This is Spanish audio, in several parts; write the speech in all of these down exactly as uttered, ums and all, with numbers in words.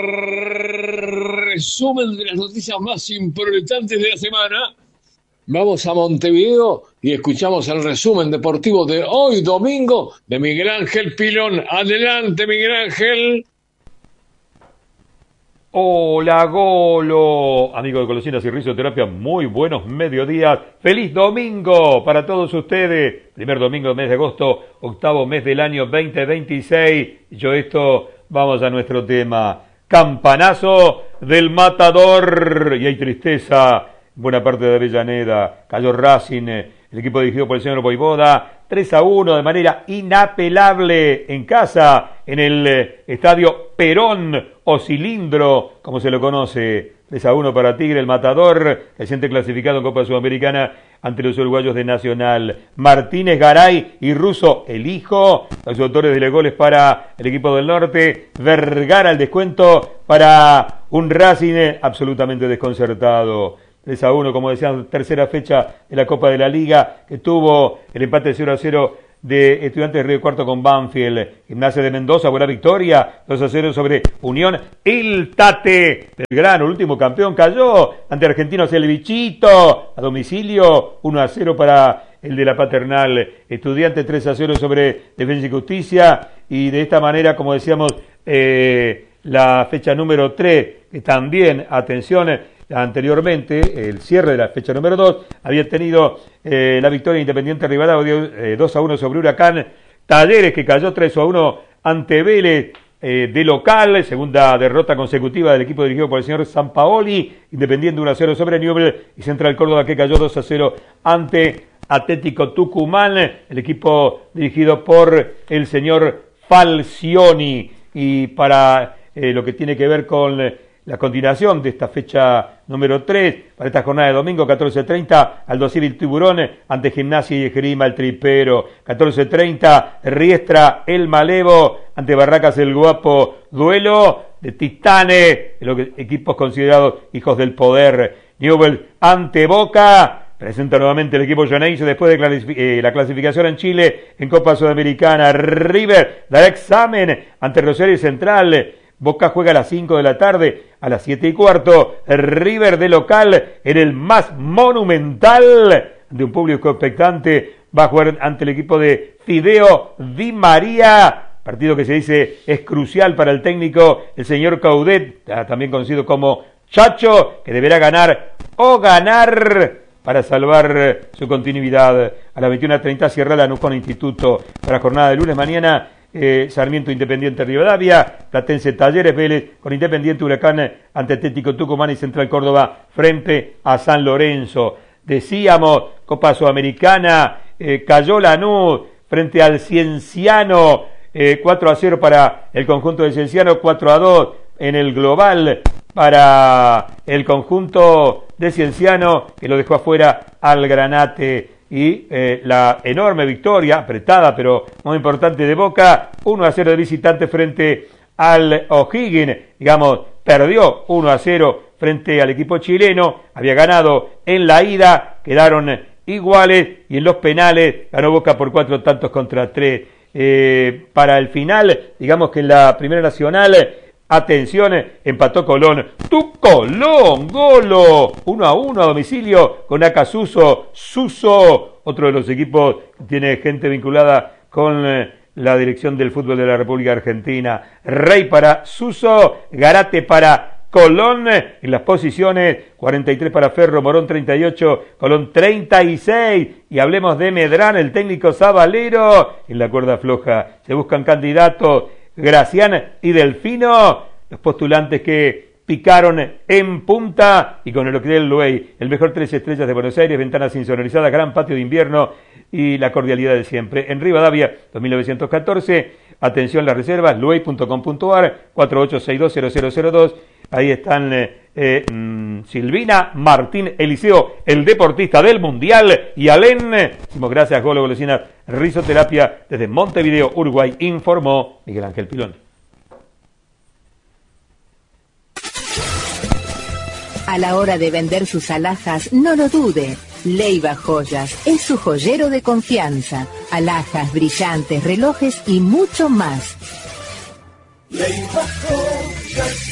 Resumen de las noticias más importantes de la semana. Vamos a Montevideo y escuchamos el resumen deportivo de hoy domingo de Miguel Ángel Pilón. Adelante, Miguel Ángel. Hola, Golo, amigos de Golosinas y Risoterapia, muy buenos mediodías, feliz domingo para todos ustedes, primer domingo del mes de agosto, octavo mes del año veinte veintiséis, dicho esto, vamos a nuestro tema, campanazo del Matador, y hay tristeza, buena parte de Avellaneda, cayó Racing, el equipo dirigido por el señor Voivoda, tres a uno de manera inapelable en casa, en el eh, estadio Perón o Cilindro, como se lo conoce, tres a uno para Tigre, el Matador, reciente clasificado en Copa Sudamericana ante los uruguayos de Nacional. Martínez, Garay y Russo, el hijo, los autores de los goles para el equipo del norte. Vergara al descuento para un Racing absolutamente desconcertado. tres a uno, como decían, tercera fecha de la Copa de la Liga, que tuvo el empate cero a cero de Estudiantes de Río Cuarto con Banfield. Gimnasia de Mendoza, buena victoria, dos a cero sobre Unión. El Tate Belgrano, el último campeón, cayó ante Argentinos el Bichito, a domicilio, uno a cero para el de la Paternal. Estudiantes tres a cero sobre Defensa y Justicia, y de esta manera, como decíamos, eh, la fecha número tres, que también, atención, anteriormente, el cierre de la fecha número dos, había tenido eh, la victoria Independiente Rivadavia eh, dos a uno sobre Huracán. Talleres, que cayó tres a uno ante Vélez eh, de local, segunda derrota consecutiva del equipo dirigido por el señor Sampaoli. Independiente uno a cero sobre Newell's, y Central Córdoba, que cayó dos a cero ante Atlético Tucumán, el equipo dirigido por el señor Falcioni. Y para eh, lo que tiene que ver con eh, la continuación de esta fecha número tres, para esta jornada de domingo, catorce treinta, Aldo Civil Tiburón ante Gimnasia y Esgrima el Tripero. catorce treinta, Riestra el Malevo ante Barracas el Guapo. Duelo de titanes, de los equipos considerados hijos del poder. Newell's ante Boca. Presenta nuevamente el equipo Llaneise después de clasific- eh, la clasificación en Chile en Copa Sudamericana. River dará examen ante Rosario Central. Boca juega a las cinco de la tarde, a las siete y cuarto, River de local en el más monumental de un público expectante, va a jugar ante el equipo de Fideo Di María, partido que se dice es crucial para el técnico, el señor Caudet, también conocido como Chacho, que deberá ganar o ganar para salvar su continuidad. A las veintiuna treinta cierra la Lanús con Instituto. Para la jornada de lunes mañana, Eh, Sarmiento Independiente Rivadavia, Platense Talleres, Vélez con Independiente, Huracán ante Atlético Tucumán y Central Córdoba frente a San Lorenzo. Decíamos, Copa Sudamericana, eh, cayó Lanús frente al Cienciano, eh, cuatro a cero para el conjunto del Cienciano, cuatro a dos en el global para el conjunto de Cienciano, que lo dejó afuera al Granate. Y eh, la enorme victoria, apretada pero muy importante, de Boca, uno a cero de visitante frente al O'Higgins, digamos, perdió uno a cero frente al equipo chileno, había ganado en la ida, quedaron iguales, y en los penales ganó Boca por cuatro tantos contra tres. Eh, para el final, digamos que en la Primera Nacional, atención, empató Colón. ¡Tu Colón! ¡Golo! uno a uno a domicilio con Acasuso. Suso, otro de los equipos que tiene gente vinculada con eh, la dirección del fútbol de la República Argentina. Rey para Suso, Garate para Colón en las posiciones, cuarenta y tres para Ferro, Morón treinta y ocho, Colón treinta y seis. Y hablemos de Medrán, el técnico sabalero, en la cuerda floja. Se buscan candidatos, Gracián y Delfino, los postulantes que picaron en punta, y con el Hotel Luey, el mejor tres estrellas de Buenos Aires, ventanas insonorizadas, gran patio de invierno y la cordialidad de siempre. En Rivadavia, dos mil novecientos catorce, atención las reservas, luey punto com punto ar, cuatro ocho seis dos cero cero cero dos, ahí están eh, eh, mm, Silvina, Martín, Eliseo, el deportista del Mundial, y Alén. Decimos gracias, Golo Golosinas, Risoterapia, desde Montevideo, Uruguay, informó Miguel Ángel Pilón. A la hora de vender sus alhajas, no lo dude. Leiva Joyas es su joyero de confianza. Alhajas, brillantes, relojes y mucho más. Leiva Joyas.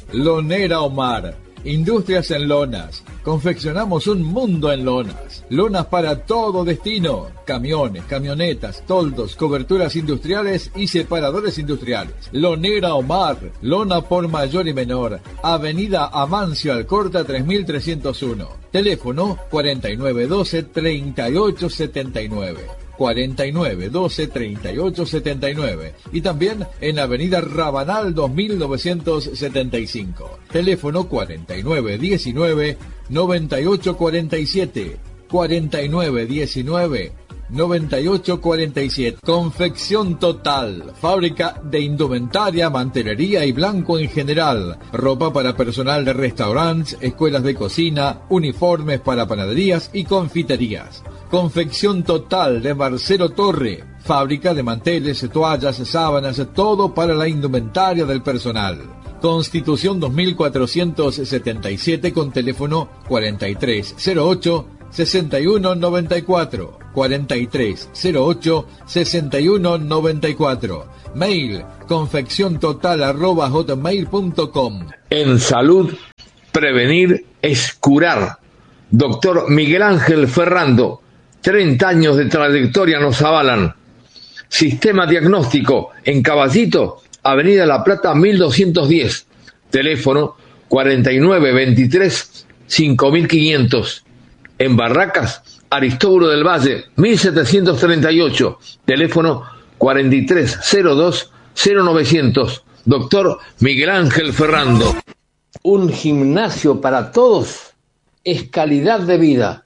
Lonera Omar, Industrias en Lonas. Confeccionamos un mundo en lonas. Lonas para todo destino. Camiones, camionetas, toldos, coberturas industriales y separadores industriales. Lonera Omar. Lona por mayor y menor. Avenida Amancio Alcorta tres mil trescientos uno. Teléfono cuarenta y nueve doce, treinta y ocho setenta y nueve. cuarenta y nueve doce, treinta y ocho setenta y nueve y también en Avenida Rabanal dos mil novecientos setenta y cinco. Teléfono cuarenta y nueve diecinueve, noventa y ocho cuarenta y siete. cuarenta y nueve diecinueve, noventa y ocho cuarenta y siete. Confección Total, fábrica de indumentaria, mantelería y blanco en general, ropa para personal de restaurantes, escuelas de cocina, uniformes para panaderías y confiterías. Confección Total de Marcelo Torre, fábrica de manteles, toallas, sábanas, todo para la indumentaria del personal. Constitución dos mil cuatrocientos setenta y siete con teléfono cuarenta y tres cero ocho, sesenta y uno noventa y cuatro, cuarenta y tres cero ocho, sesenta y uno noventa y cuatro. Mail confecciontotal arroba hotmail punto com. En salud, prevenir es curar. Doctor Miguel Ángel Ferrando, treinta años de trayectoria nos avalan. Sistema diagnóstico en Caballito, Avenida La Plata mil doscientos diez. Teléfono cuarenta y nueve veintitrés, cinco mil quinientos. En Barracas, Aristóbulo del Valle mil setecientos treinta y ocho. Teléfono cuarenta y tres cero dos, cero novecientos. Doctor Miguel Ángel Ferrando. Un gimnasio para todos es calidad de vida.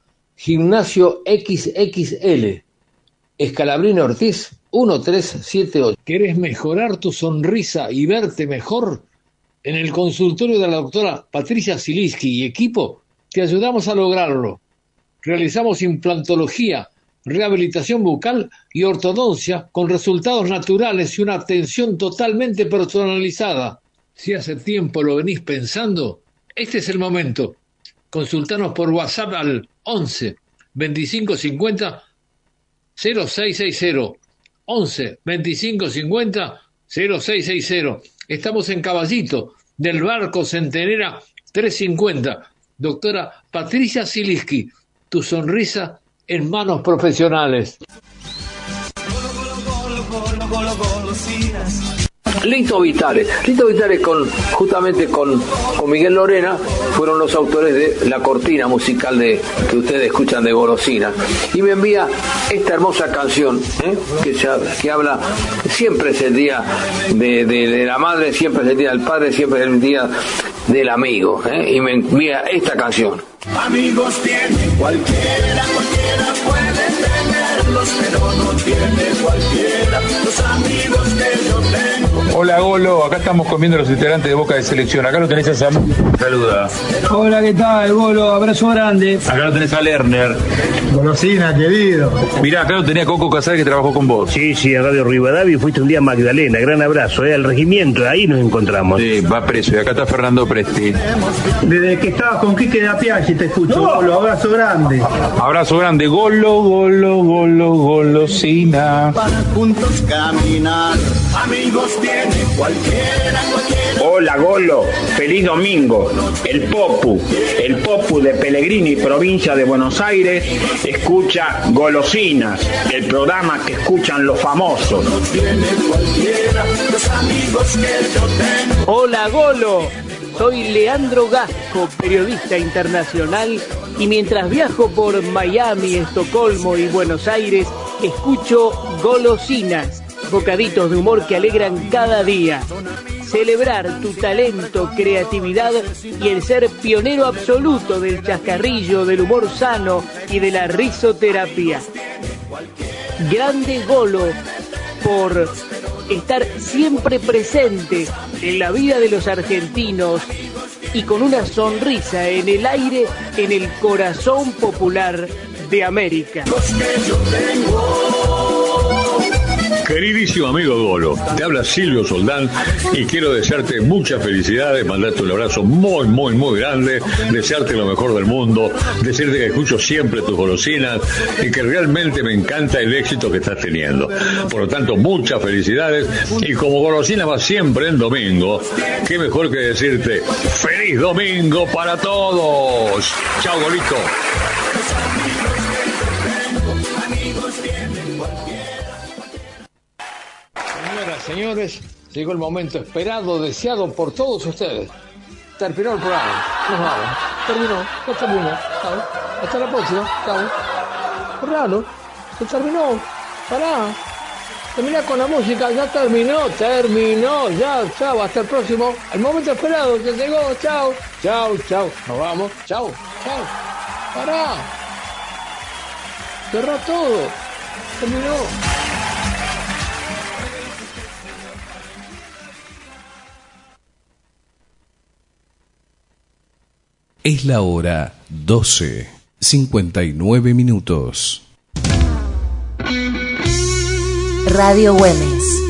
Gimnasio equis equis ele, Escalabrino Ortiz, uno tres siete ocho. ¿Querés mejorar tu sonrisa y verte mejor? En el consultorio de la doctora Patricia Ziliski y equipo, te ayudamos a lograrlo. Realizamos implantología, rehabilitación bucal y ortodoncia con resultados naturales y una atención totalmente personalizada. Si hace tiempo lo venís pensando, este es el momento. Consultanos por WhatsApp al once, veinticinco cincuenta, cero seis sesenta. once, veinticinco cincuenta, cero seis sesenta. Estamos en Caballito, del Barco Centenera trescientos cincuenta. Doctora Patricia Ziliski, tu sonrisa en manos profesionales. Lito Vitale. Lito Vitale con, justamente con, con Miguel Lorena fueron los autores de la cortina musical de que ustedes escuchan de Golosina. Y me envía esta hermosa canción, ¿eh? que, se, que habla, siempre es el día de, de, de la madre, siempre es el día del padre, siempre es el día del amigo. ¿eh? Y me envía esta canción. Amigos tiene cualquiera, cualquiera puede tenerlos, pero no tiene cualquiera los amigos que yo tengo. Hola Golo, acá estamos comiendo los integrantes de Boca de Selección. Acá lo tenés a Sam. Saluda. Hola, ¿qué tal, Golo? Abrazo grande. Acá lo tenés a Lerner. Golosina, querido. Mirá, acá lo tenía Coco Casares que trabajó con vos. Sí, sí, a Radio Rivadavia fuiste un día a Magdalena. Gran abrazo, ¿eh? Al regimiento, ahí nos encontramos. Sí, va preso. Y acá está Fernando Presti. Desde que estabas con Quique de Apiachi te escucho, no. Golo. Abrazo grande. Abrazo grande. Golo, Golo, Golo, Golosina. Para juntos caminar. Amigos tiene cualquiera, cualquiera. Hola Golo, feliz domingo. El Popu, el Popu de Pellegrini, provincia de Buenos Aires, escucha Golosinas, el programa que escuchan los famosos. Hola Golo, soy Leandro Gasco, periodista internacional, y mientras viajo por Miami, Estocolmo y Buenos Aires, escucho Golosinas, bocaditos de humor que alegran cada día. Celebrar tu talento, creatividad y el ser pionero absoluto del chascarrillo, del humor sano y de la risoterapia. Grande Golo por estar siempre presente en la vida de los argentinos y con una sonrisa en el aire, en el corazón popular de América. Queridísimo amigo Golo, te habla Silvio Soldán y quiero desearte muchas felicidades, mandarte un abrazo muy, muy, muy grande, desearte lo mejor del mundo, decirte que escucho siempre tus golosinas y que realmente me encanta el éxito que estás teniendo. Por lo tanto, muchas felicidades y como golosina va siempre en domingo, qué mejor que decirte ¡Feliz Domingo para todos! ¡Chao, Golito! Señoras, señores, llegó el momento esperado, deseado por todos ustedes. Terminó el programa. Nos vamos. Terminó. Ya terminó. Chao. Hasta la próxima. Chao. Qué raro. Se terminó. Pará. Termina con la música. Ya terminó. Terminó. Ya. Chao. Hasta el próximo. El momento esperado. Ya llegó. Chao. Chao. Chao. Nos vamos. Chao. Chao. Pará. Cerró todo. Terminó. Es la hora doce, cincuenta y nueve minutos. Radio Güemes.